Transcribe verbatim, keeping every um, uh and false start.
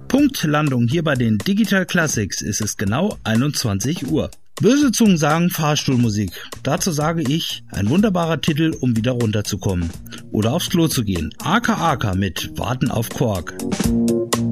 Punktlandung hier bei den Digital Classics ist es genau einundzwanzig Uhr. Böse Zungen sagen Fahrstuhlmusik. Dazu sage ich, ein wunderbarer Titel, um wieder runterzukommen oder aufs Klo zu gehen. Aka Aka mit Warten auf Quark.